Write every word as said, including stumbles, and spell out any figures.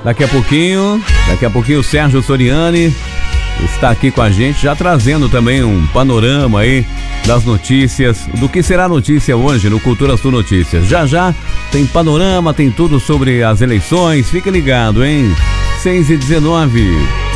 Daqui a pouquinho, daqui a pouquinho o Sérgio Soriani está aqui com a gente, já trazendo também um panorama aí das notícias, do que será notícia hoje no Cultura Sul Notícias. Já já tem panorama, tem tudo sobre as eleições, fica ligado, hein? seis e dezenove.